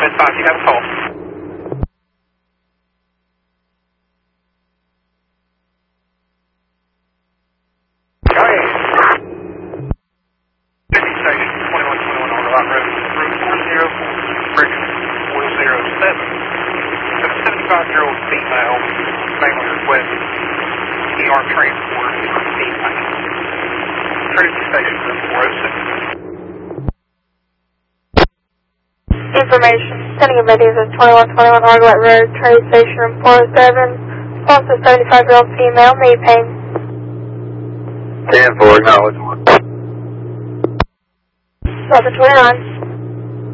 5, you have a call. Go ahead. Station 2121 on the Rock Road, route 404, bridge 407. A 75-year-old female, family request, ER transport for female. Trinity Station 407. Information. Sending amenities at 2121 Argolet Road, Trinity Station room 407. Response to 75-year-old female, knee pain. 10-4, acknowledgement. 1129.